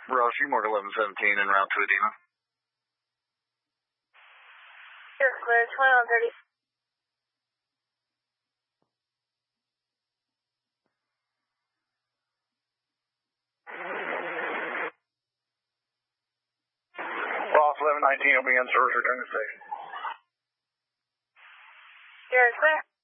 Ross, you mark 1117 en route to Edina. You're clear, 2130. Ross, 1119 will be in service, return to station. You're clear.